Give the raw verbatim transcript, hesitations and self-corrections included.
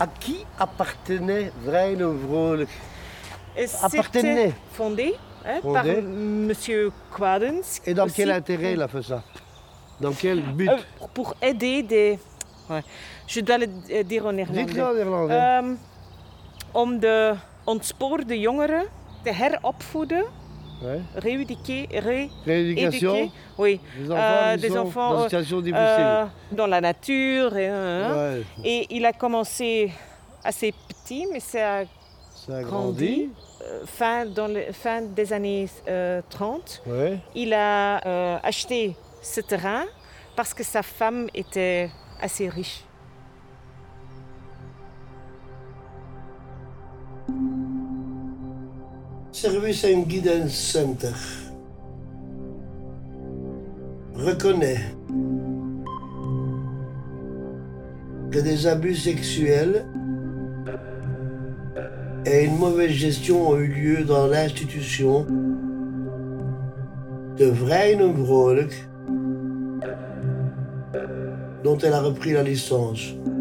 À qui appartenait Vrij en Vrolijk? Et Appartenait. c'était fondé, hein, Fondé. par Monsieur Quadens. Et dans aussi, quel intérêt il a fait ça? Dans quel but? euh, Pour aider des... Ouais, je dois le euh, dire en néerlandais. Dites-le en néerlandais. Um, om de ontspoorde jongeren te heropvoeden, Ouais. rééduquer, ré, Rééducation éduquer, oui, des enfants, euh, qui des sont enfants dans une euh, situation difficile. euh, dans la nature. Et, hein, Ouais. et il a commencé assez petit, mais ça a Ça a grandi. grandi. Euh, fin, dans le, fin des années euh, trente, Ouais. il a euh, acheté ce terrain parce que sa femme était assez riche. Service and Guidance Center reconnaît que des abus sexuels et une mauvaise gestion ont eu lieu dans l'institution de Vrij en Vrolijk, dont elle a repris la licence.